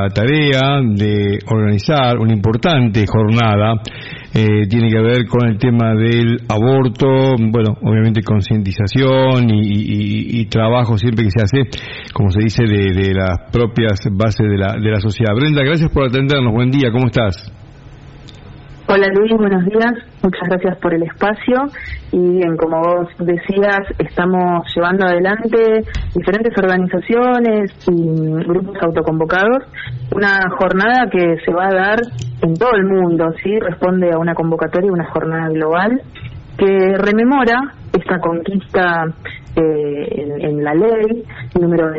La tarea de organizar una importante jornada tiene que ver con el tema del aborto, bueno, obviamente concientización y trabajo siempre que se hace, como se dice, de las propias bases de la sociedad. Brenda, gracias por atendernos, buen día, ¿cómo estás? Hola Luis, buenos días, muchas gracias por el espacio y bien, como vos decías, estamos llevando adelante diferentes organizaciones y grupos autoconvocados, una jornada que se va a dar en todo el mundo, ¿sí? Responde a una convocatoria, una jornada global que rememora esta conquista en la ley número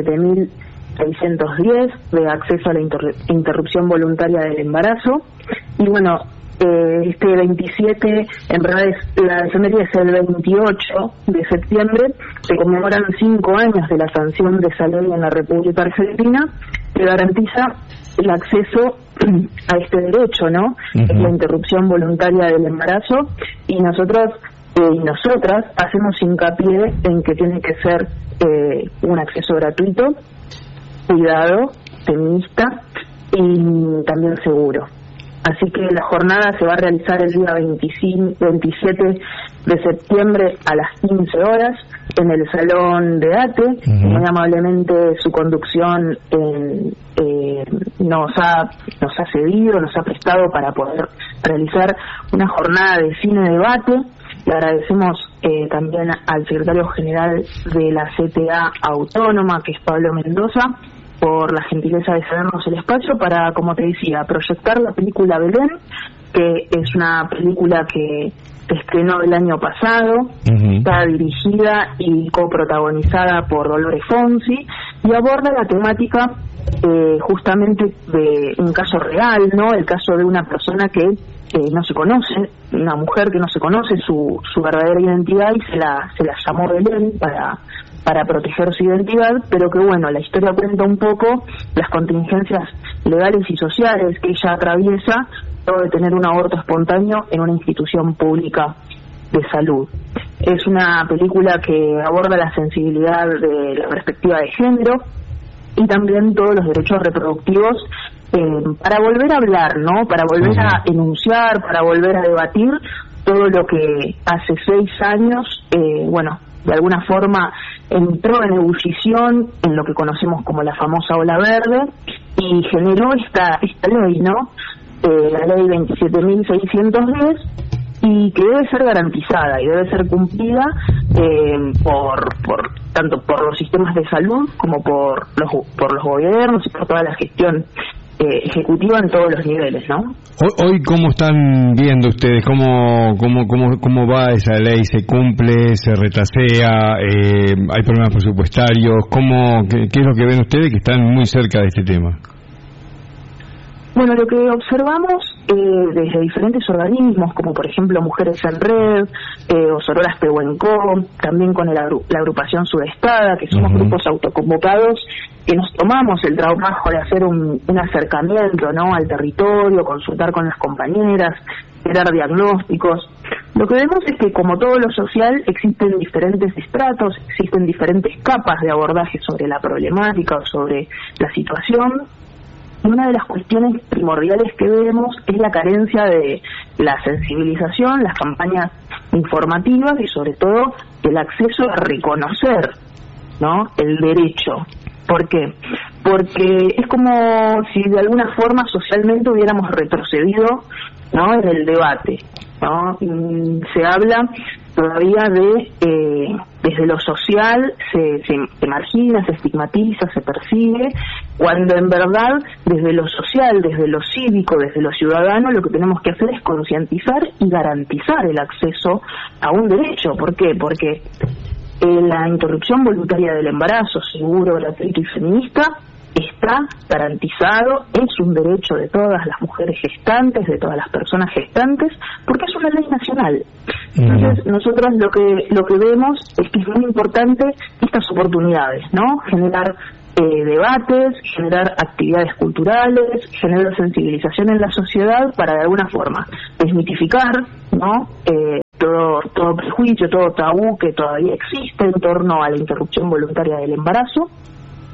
27.610 de acceso a la interrupción voluntaria del embarazo. Y bueno, este 27, en realidad la efeméride es el 28 de septiembre, se conmemoran 5 años de la sanción de esa ley en la República Argentina, que garantiza el acceso a este derecho, ¿no? Uh-huh. La interrupción voluntaria del embarazo, y nosotros y nosotras hacemos hincapié en que tiene que ser un acceso gratuito, cuidado, feminista y también seguro. Así que la jornada se va a realizar el día 27 de septiembre a las 15 horas en el Salón de ATE. Uh-huh. Muy amablemente su conducción nos ha cedido, nos ha prestado para poder realizar una jornada de cine-debate. Le agradecemos también al secretario general de la CTA Autónoma, que es Pablo Mendoza, por la gentileza de cedernos el espacio para, como te decía, proyectar la película Belén, que es una película que se estrenó el año pasado. Uh-huh. Está dirigida y coprotagonizada por Dolores Fonsi y aborda la temática justamente de un caso real, ¿no? El caso de una persona que no se conoce, una mujer que no se conoce su verdadera identidad y se la llamó Belén para proteger su identidad, pero que bueno, la historia cuenta un poco las contingencias legales y sociales que ella atraviesa luego de tener un aborto espontáneo en una institución pública de salud. Es una película que aborda la sensibilidad de la perspectiva de género y también todos los derechos reproductivos, para volver a hablar, ¿no? Para volver a enunciar, para volver a debatir todo lo que hace 6 años, bueno, de alguna forma entró en ebullición en lo que conocemos como la famosa ola verde y generó esta ley, ¿no? La ley 27.610, y que debe ser garantizada y debe ser cumplida tanto por los sistemas de salud como por los gobiernos y por toda la gestión ejecutiva en todos los niveles, ¿no? Hoy ¿cómo están viendo ustedes? ¿Cómo va esa ley? ¿Se cumple? ¿Se retrasea? ¿Hay problemas presupuestarios? ¿Qué es lo que ven ustedes que están muy cerca de este tema? Bueno, lo que observamos desde diferentes organismos, como por ejemplo Mujeres en Red, o Sororas Pehuenco, también con la agrupación Sudestada, que somos grupos autoconvocados, que nos tomamos el trabajo de hacer un acercamiento, ¿no?, al territorio, consultar con las compañeras, generar diagnósticos. Lo que vemos es que, como todo lo social, existen diferentes estratos, existen diferentes capas de abordaje sobre la problemática o sobre la situación. Y una de las cuestiones primordiales que vemos es la carencia de la sensibilización, las campañas informativas y sobre todo el acceso a reconocer, ¿no?, el derecho. ¿Por qué? Porque es como si de alguna forma socialmente hubiéramos retrocedido, ¿no?, en el debate, ¿no? Se habla todavía desde lo social se margina, se estigmatiza, se persigue, cuando en verdad desde lo social, desde lo cívico, desde lo ciudadano, lo que tenemos que hacer es concientizar y garantizar el acceso a un derecho. ¿Por qué? Porque la interrupción voluntaria del embarazo, seguro, gratuito y feminista, está garantizado, es un derecho de todas las mujeres gestantes, de todas las personas gestantes, porque es una ley nacional. Entonces, nosotros lo que vemos es que es muy importante estas oportunidades, ¿no? Generar debates, generar actividades culturales, generar sensibilización en la sociedad para de alguna forma desmitificar, ¿no?, todo prejuicio, todo tabú que todavía existe en torno a la interrupción voluntaria del embarazo,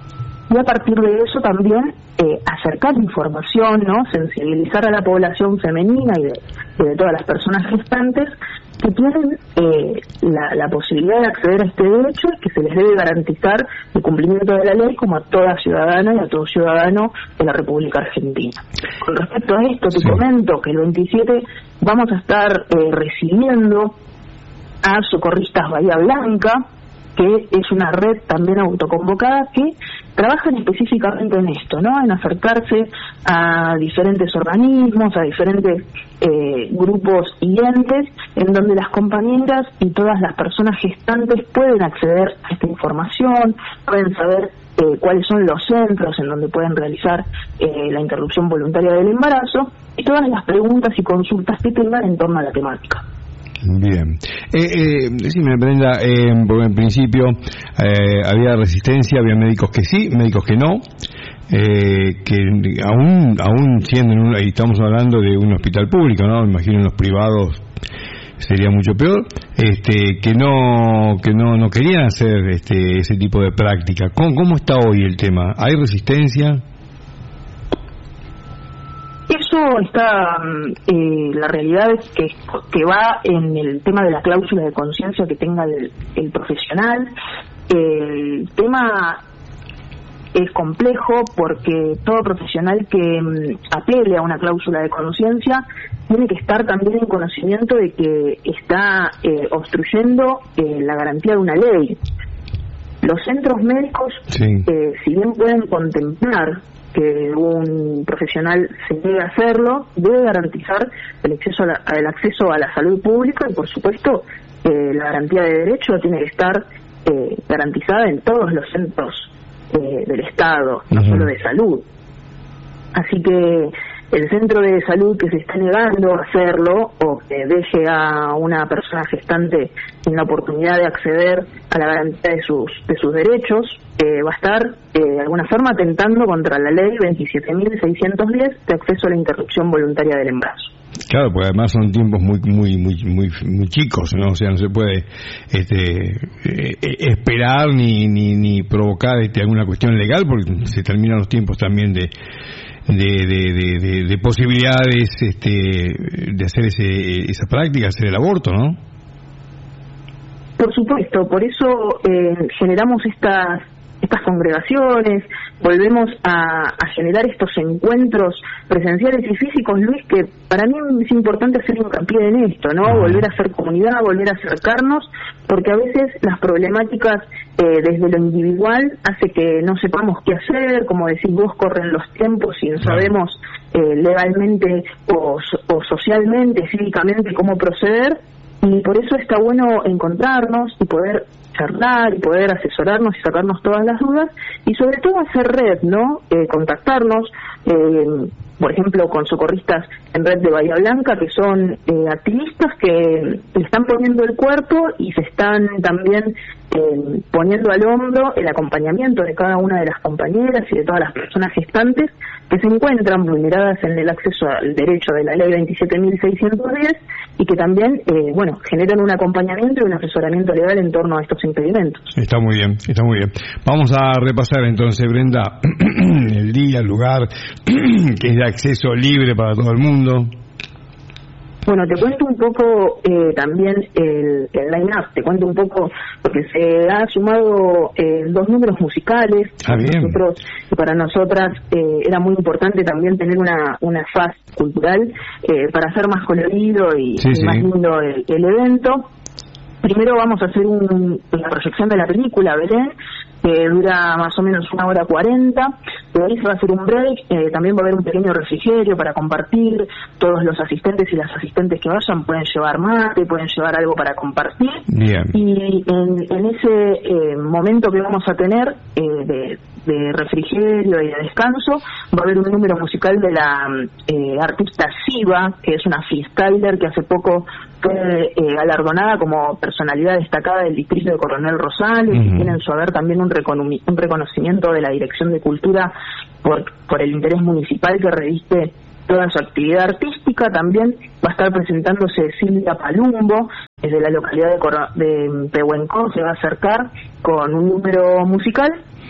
y a partir de eso también acercar información, ¿no? Sensibilizar a la población femenina y de todas las personas gestantes que tienen la posibilidad de acceder a este derecho y que se les debe garantizar el cumplimiento de la ley como a toda ciudadana y a todo ciudadano de la República Argentina. Con respecto a esto, te comento que el 27 vamos a estar recibiendo a Socorristas Bahía Blanca, que es una red también autoconvocada que trabajan específicamente en esto, ¿no? En acercarse a diferentes organismos, a diferentes grupos y entes, en donde las compañeras y todas las personas gestantes pueden acceder a esta información, pueden saber cuáles son los centros en donde pueden realizar la interrupción voluntaria del embarazo y todas las preguntas y consultas que tengan en torno a la temática. Bien. Decime, Brenda, porque en principio había resistencia, había médicos que sí, médicos que no, que aún siendo, y estamos hablando de un hospital público, ¿no? Me imagino en los privados sería mucho peor, que no querían hacer ese tipo de práctica. ¿Cómo está hoy el tema? ¿Hay resistencia? Eso está, la realidad es que va en el tema de la cláusula de conciencia que tenga el profesional. El tema es complejo porque todo profesional que apele a una cláusula de conciencia tiene que estar también en conocimiento de que está obstruyendo la garantía de una ley. Los centros médicos, sí, si bien pueden contemplar que un profesional se niegue a hacerlo, debe garantizar el acceso a la salud pública y, por supuesto, la garantía de derecho tiene que estar garantizada en todos los centros del Estado, no solo de salud. Así que el centro de salud que se está negando a hacerlo o que deje a una persona gestante sin la oportunidad de acceder a la garantía de sus derechos va a estar de alguna forma atentando contra la ley 27.610 de acceso a la interrupción voluntaria del embarazo. Claro, porque además son tiempos muy chicos, ¿no? O sea, no se puede esperar ni provocar alguna cuestión legal porque se terminan los tiempos también de posibilidades de hacer esa práctica, hacer el aborto, ¿no? Por supuesto, por eso generamos estas congregaciones, volvemos a generar estos encuentros presenciales y físicos, Luis, que para mí es importante hacer hincapié en esto, ¿no? Volver a hacer comunidad, volver a acercarnos, porque a veces las problemáticas desde lo individual hace que no sepamos qué hacer, como decís vos, corren los tiempos y no sabemos legalmente o socialmente, cívicamente cómo proceder, y por eso está bueno encontrarnos y poder charlar y poder asesorarnos y sacarnos todas las dudas y sobre todo hacer red, ¿no? Contactarnos, por ejemplo, con Socorristas en Red de Bahía Blanca, que son activistas que están poniendo el cuerpo y se están también poniendo al hombro el acompañamiento de cada una de las compañeras y de todas las personas gestantes que se encuentran vulneradas en el acceso al derecho de la ley 27.610 y que también, generan un acompañamiento y un asesoramiento legal en torno a estos impedimentos. Está muy bien, está muy bien. Vamos a repasar entonces, Brenda, el día, el lugar, que es de acceso libre para todo el mundo. Bueno, te cuento un poco también el line-up, te cuento un poco, porque se ha sumado 2 números musicales. Nosotros, y para nosotras era muy importante también tener una faz cultural para hacer más colorido y más lindo el evento. Primero vamos a hacer la proyección de la película Belén, que dura más o menos 1:40, de ahí se va a hacer un break, también va a haber un pequeño refrigerio para compartir, todos los asistentes y las asistentes que vayan pueden llevar mate, pueden llevar algo para compartir. Bien. Y en ese momento que vamos a tener de refrigerio y de descanso, va a haber un número musical de la artista Siva, que es una freestyler que hace poco fue galardonada como personalidad destacada del distrito de Coronel Rosales, y tiene en su haber también un reconocimiento de la Dirección de Cultura por el interés municipal que reviste toda su actividad artística. También va a estar presentándose Silvia Palumbo, desde la localidad de Pehuenco, se va a acercar con un número musical.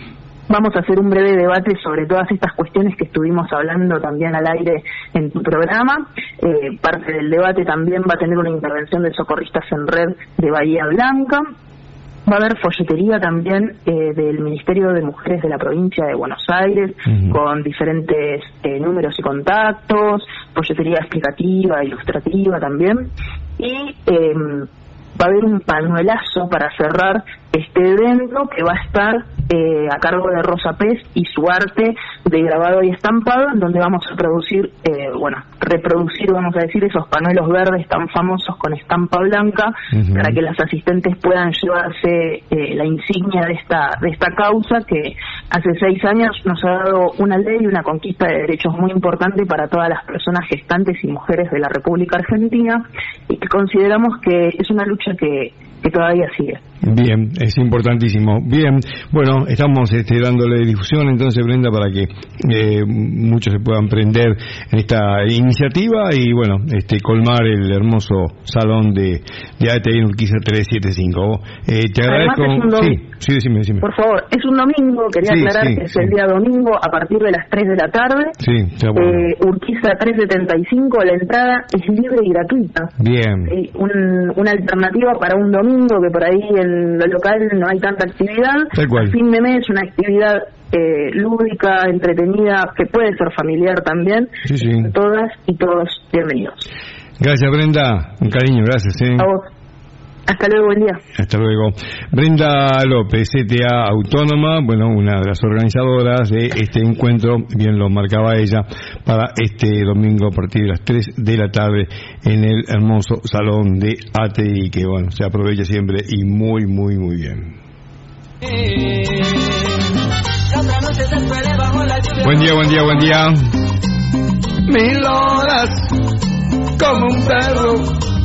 vamos a hacer un breve debate sobre todas estas cuestiones que estuvimos hablando también al aire en tu programa. Parte del debate también va a tener una intervención de Socorristas en Red de Bahía Blanca. Va a haber folletería también del Ministerio de Mujeres de la provincia de Buenos Aires, con diferentes números y contactos, folletería explicativa, ilustrativa también, y va a haber un pañuelazo para cerrar este evento que va a estar a cargo de Rosa Pez y su arte de grabado y estampado, en donde vamos a reproducir, vamos a decir, esos pañuelos verdes tan famosos con estampa blanca, para que las asistentes puedan llevarse la insignia de esta causa que hace 6 años nos ha dado una ley y una conquista de derechos muy importante para todas las personas gestantes y mujeres de la República Argentina, y que consideramos que es una lucha que todavía sigue. Bien, es importantísimo. Bien, bueno, estamos dándole difusión entonces, Brenda, para que muchos se puedan prender en esta iniciativa y bueno, colmar el hermoso salón de ATI en Urquiza 375. Te agradezco. Sí, decime. Por favor, es un domingo, quería aclarar que es el día domingo a partir de las 3 de la tarde. Sí, bueno. Urquiza 375, la entrada es libre y gratuita. Bien. Una alternativa para un domingo que por ahí en lo local no hay tanta actividad. Tal cual. A fin de mes, una actividad lúdica, entretenida, que puede ser familiar también. Sí. Todas y todos bienvenidos. Gracias, Brenda. Un cariño, gracias. A vos. Hasta luego, buen día. Hasta luego. Brenda López, CTA Autónoma, una de las organizadoras de este encuentro, bien lo marcaba ella, para este domingo a partir de las 3 de la tarde en el hermoso salón de ATI, que se aprovecha siempre y muy, muy, muy bien. Buen día. 1000 horas como un perro